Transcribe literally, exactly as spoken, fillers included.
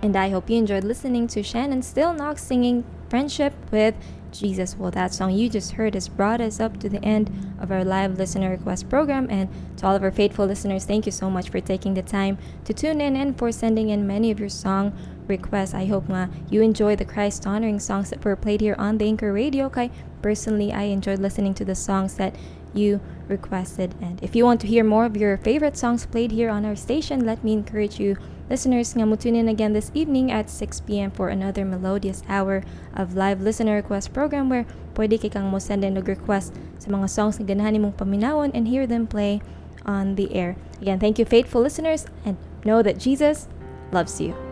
And I hope you enjoyed listening to Shannon Still Knox singing Friendship with Jesus. Well, that song you just heard has brought us up to the end of our live listener request program. And to all of our faithful listeners, thank you so much for taking the time to tune in and for sending in many of your song requests. I hope nga you enjoy the Christ-honoring songs that were played here on the Anchor Radio. Kay personally, I enjoyed listening to the songs that you requested. And if you want to hear more of your favorite songs played here on our station, let me encourage you listeners nga mo tune in again this evening at six p.m. for another melodious hour of live listener request program where pwede kay kang mo send in og request sa mga songs na ganahan nimong paminawon and hear them play on the air. Again, thank you faithful listeners, and know that Jesus loves you.